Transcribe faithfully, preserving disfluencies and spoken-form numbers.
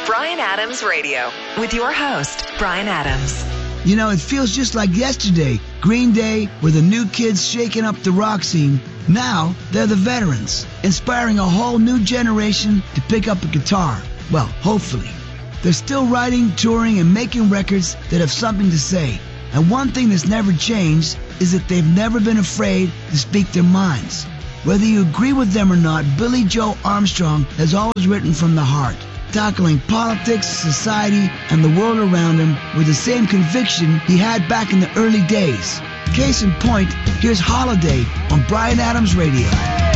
Bryan Adams Radio with your host, Bryan Adams. You know, it feels just like yesterday. Green Day were the new kids shaking up the rock scene. Now, they're the veterans, inspiring a whole new generation to pick up a guitar. Well, hopefully. They're still writing, touring, and making records that have something to say. And one thing that's never changed is that they've never been afraid to speak their minds. Whether you agree with them or not, Billy Joe Armstrong has always written from the heart, tackling politics, society, and the world around him with the same conviction he had back in the early days. Case in point, here's Holiday on Bryan Adams Radio.